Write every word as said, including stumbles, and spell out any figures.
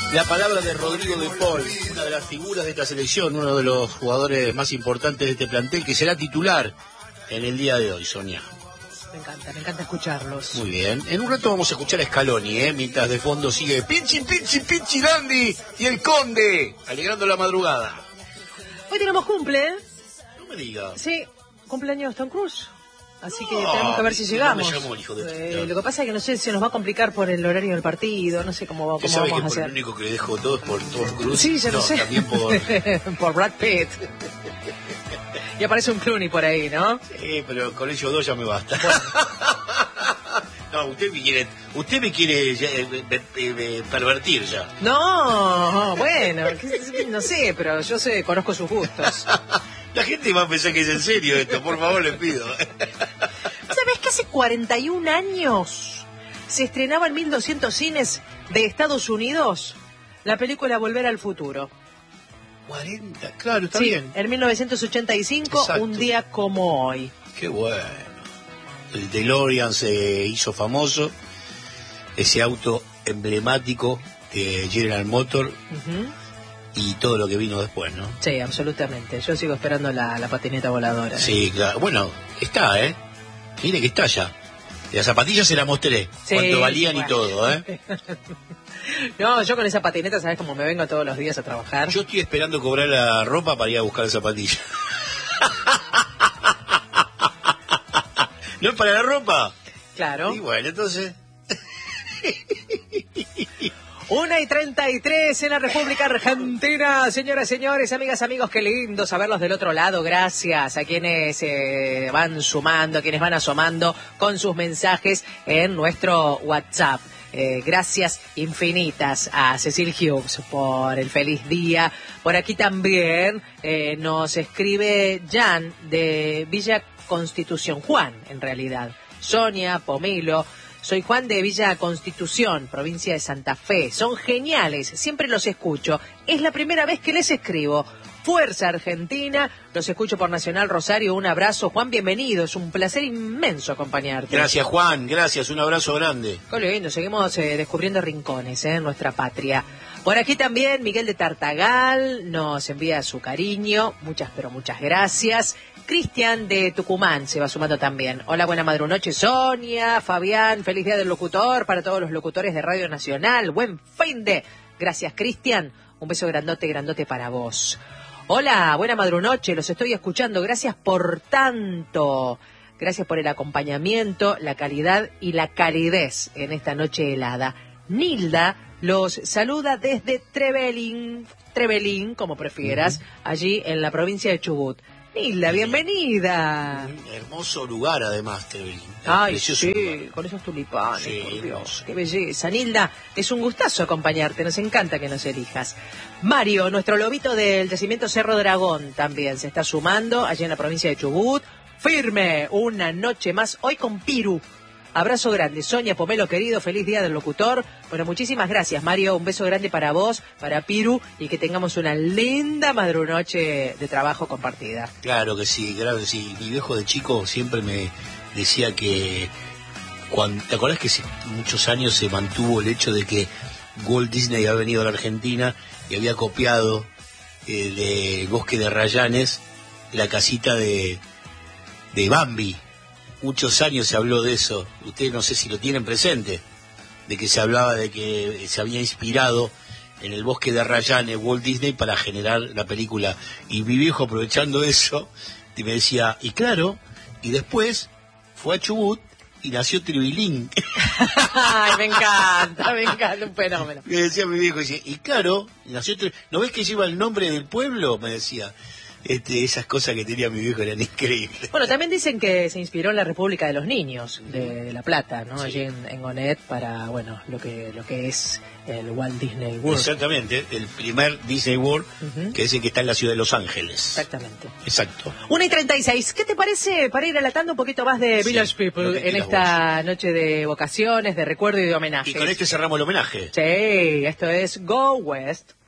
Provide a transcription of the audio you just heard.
La palabra de Rodrigo de Paul, una de las figuras de esta selección, uno de los jugadores más importantes de este plantel, que será titular en el día de hoy, Sonia. Me encanta, me encanta escucharlos. Muy bien. En un rato vamos a escuchar a Scaloni, ¿eh? Mientras de fondo sigue Pinchi, Pinchi, Pinchi, Dandy y el Conde, alegrando la madrugada. Hoy tenemos cumple, ¿eh? No me digas. Sí, cumpleaños Tom Cruise. Así que No, tenemos que ver si llegamos. no me llamó el hijo de... Eh, lo que pasa es que no sé, se nos va a complicar por el horario del partido, no sé cómo, cómo ¿Usted sabe vamos que a por hacer. el único que le dejo todo es por Tom Cruise? Sí, ya no, lo sé. También por... por Brad Pitt. Y aparece un Clooney por ahí, ¿no? Sí, pero con ellos dos ya me basta. No, usted me quiere, usted me quiere eh, eh, eh, pervertir ya. No, bueno, no sé, pero yo sé, conozco sus gustos. La gente va a pensar que es en serio esto, por favor, les pido. ¿Sabés que hace cuarenta y un años se estrenaba en mil doscientos cines de Estados Unidos la película Volver al Futuro? cuarenta, claro, está Sí, bien. en mil novecientos ochenta y cinco, Exacto. un día como hoy. Qué bueno. El DeLorean se hizo famoso, ese auto emblemático de General Motors. Uh-huh. Y todo lo que vino después, ¿no? Sí, absolutamente. Yo sigo esperando la, la patineta voladora. Sí, claro. Bueno, está, ¿eh? Mire que está ya. Las zapatillas se las mostré, Sí, cuánto valían bueno. y todo, ¿eh? No, yo con esa patineta, ¿sabes cómo me vengo todos los días a trabajar? Yo estoy esperando cobrar la ropa para ir a buscar la zapatilla. ¿No es para la ropa? Claro. Y bueno, entonces... Una y treinta y tres en la República Argentina. Señoras, señores, amigas, amigos, qué lindo saberlos del otro lado. Gracias a quienes eh, van sumando, a quienes van asomando con sus mensajes en nuestro WhatsApp. Eh, gracias infinitas a Cecil Hughes por el feliz día. Por aquí también eh, nos escribe Jan de Villa Constitución, Juan, en realidad. Sonia, Pomelo. Soy Juan de Villa Constitución, provincia de Santa Fe. Son geniales, siempre los escucho. Es la primera vez que les escribo. Fuerza Argentina, los escucho por Nacional Rosario. Un abrazo, Juan, bienvenido. Es un placer inmenso acompañarte. Gracias, Juan, gracias, un abrazo grande. Qué lindo, seguimos eh, descubriendo rincones eh, en nuestra patria. Por aquí también Miguel de Tartagal nos envía su cariño. Muchas, pero muchas gracias. Cristian de Tucumán se va sumando también. Hola, buena madrunoche, Sonia, Fabián, feliz día del locutor para todos los locutores de Radio Nacional. Buen fin de. Gracias, Cristian. Un beso grandote, grandote para vos. Hola, buena madrunoche, los estoy escuchando. Gracias por tanto. Gracias por el acompañamiento, la calidad y la calidez en esta noche helada. Nilda los saluda desde Trevelin, Trevelin, como prefieras, uh-huh. allí en la provincia de Chubut. Nilda, bienvenida. Un hermoso lugar, además, Trevelin. Ay, sí, lugar. Con esos tulipanes, sí, por Dios, hermoso. Qué belleza. Nilda, es un gustazo acompañarte, nos encanta que nos elijas. Mario, nuestro lobito del yacimiento Cerro Dragón, también se está sumando, allí en la provincia de Chubut. Firme, una noche más, hoy con Piru. Abrazo grande, Sonia, Pomelo querido, feliz día del locutor. Bueno, muchísimas gracias, Mario, un beso grande para vos, para Piru, y que tengamos una linda madrunoche de trabajo compartida. Claro que sí, claro que sí. Mi viejo de chico siempre me decía que, cuando, ¿te acordás que hace muchos años se mantuvo el hecho de que Walt Disney había venido a la Argentina y había copiado eh, de Bosque de Rayanes la casita de, de Bambi? Muchos años se habló de eso. Ustedes no sé si lo tienen presente, de que se hablaba de que se había inspirado en el Bosque de Rayanes Walt Disney para generar la película. Y mi viejo, aprovechando eso, me decía, y claro, y después fue a Chubut y nació Trevelin. Ay, me encanta, me encanta, un fenómeno. Me decía mi viejo, y claro, nació Trevelin. ¿No ves que lleva el nombre del pueblo? Me decía. Este, esas cosas que tenía mi viejo eran increíbles. Bueno, también dicen que se inspiró en la República de los Niños de, de La Plata, ¿no? Sí. Allí en, en Gonet para, bueno, lo que lo que es el Walt Disney World. Exactamente, el primer Disney World, uh-huh. que es el que está en la ciudad de Los Ángeles. Exactamente. Exacto. Una y treinta y seis. ¿Qué te parece para ir relatando un poquito más de sí, Village People en esta vos. noche de vocaciones, de recuerdo y de homenaje? Y con este cerramos el homenaje. Sí, esto es Go West.